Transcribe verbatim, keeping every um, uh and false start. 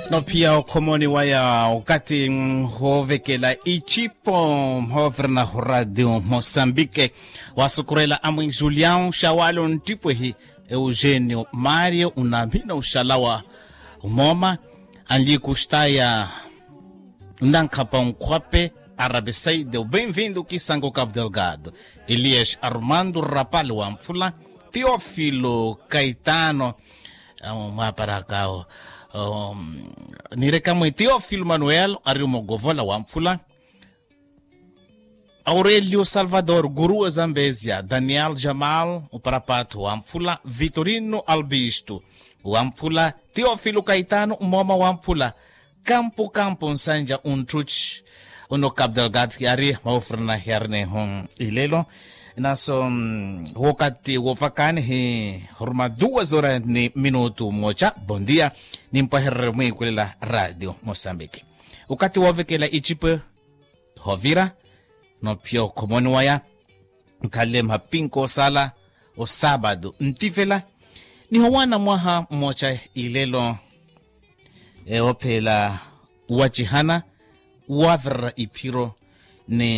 no pia okomoni waya wakati hovekela ichipo hoverna radio Mozambique wasukurela amwi Julião Shawalo ntipwe hi Eugenio Mario unamina ushalawa umoma anli kustaya ndankapa nkwape Arabisaide. Bem-vindo Kisango Cabo Delgado. Elias Armando Rapal wa Mfula, Teófilo Caetano uma para cá um, nirekamwe Teófilo Manuel Arimo Govola wa Mfula, Aurelio Salvador Guru Zambezia, Daniel Jamal Uparapato wa Mfula, Vitorino Albisto wa Mfula, Teófilo Caetano Moma wa Mfula, Campo Campo Nsanja Untruch uno Cabo Delgado yari maufrana herne hon ilelo naso um, wakati wafakani hi hurma duas horas ni minuto moja. Bom dia nimpaherre mwe kulela radio Mozambique wakati wavekela ichipe hovira no pio komoni waya kalem hapinko sala o sábado ntifela ni hawana mwaha moja ilelo e opela wachihana wavra ipiro ne